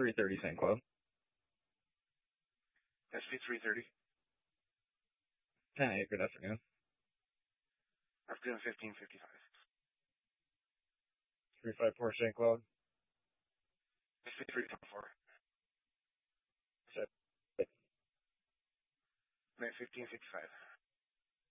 3:30 St. Cloud. SP 330. 10-8, good afternoon. Afternoon 1555. 354 St. Cloud. SP 354. Set. May 1555.